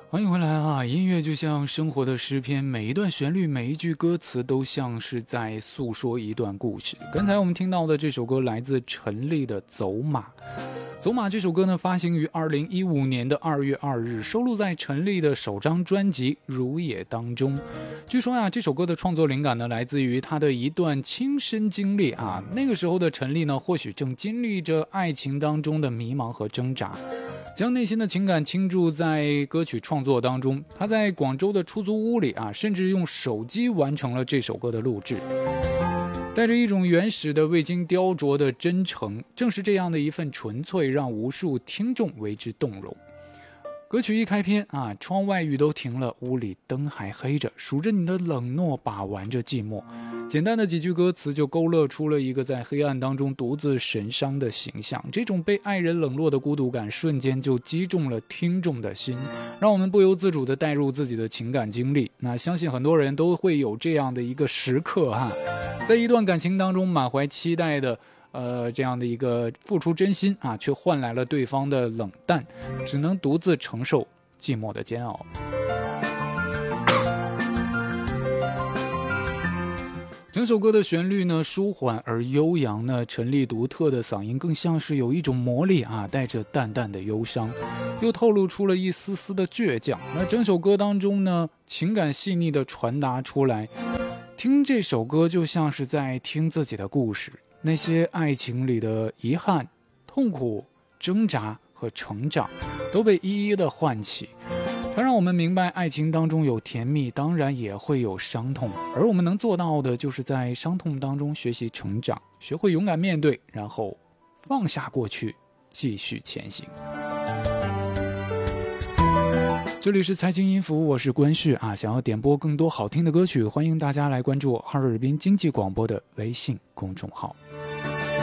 欢迎回来啊！音乐就像生活的诗篇，每一段旋律，每一句歌词都像是在诉说一段故事。刚才我们听到的这首歌来自陈粒的《走马》。《走马》这首歌呢，发行于2015年的2月2日，收录在陈粒的首张专辑《如也》当中。据说呀，这首歌的创作灵感呢，来自于他的一段亲身经历啊。那个时候的陈粒呢，或许正经历着爱情当中的迷茫和挣扎。将内心的情感倾注在歌曲创作当中，他在广州的出租屋里啊，甚至用手机完成了这首歌的录制，带着一种原始的未经雕琢的真诚，正是这样的一份纯粹，让无数听众为之动容。歌曲一开篇啊，窗外雨都停了，屋里灯还黑着，数着你的冷漠，把玩着寂寞。简单的几句歌词就勾勒出了一个在黑暗当中独自神伤的形象，这种被爱人冷落的孤独感瞬间就击中了听众的心，让我们不由自主地带入自己的情感经历。那相信很多人都会有这样的一个时刻哈，在一段感情当中满怀期待的这样的一个付出真心啊，却换来了对方的冷淡，只能独自承受寂寞的煎熬。整首歌的旋律呢舒缓而悠扬呢，陈粒独特的嗓音更像是有一种魔力啊，带着淡淡的忧伤，又透露出了一丝丝的倔强。那整首歌当中呢，情感细腻的传达出来，听这首歌就像是在听自己的故事，那些爱情里的遗憾、痛苦、挣扎和成长都被一一的唤起。它让我们明白，爱情当中有甜蜜，当然也会有伤痛，而我们能做到的就是在伤痛当中学习成长，学会勇敢面对，然后放下过去，继续前行。这里是财经音符，我是关旭啊。想要点播更多好听的歌曲，欢迎大家来关注哈尔滨经济广播的微信公众号。